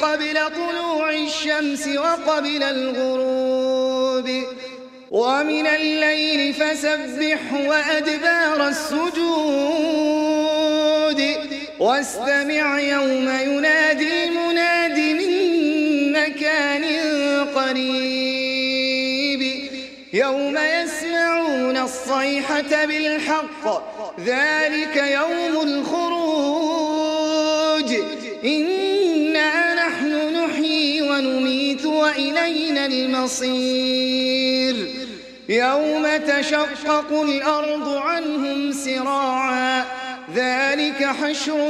قبل طلوع الشمس وقبل الغروب ومن الليل فسبحه وأدبار السجود واستمع يوم ينادي مناد من مكان قريب يوم يسمعون الصيحة بالحق ذلك يوم الخروج إنا نحن نحيي ونميت وإلينا المصير يوم تشقق الأرض عنهم سراعا ذلك حشر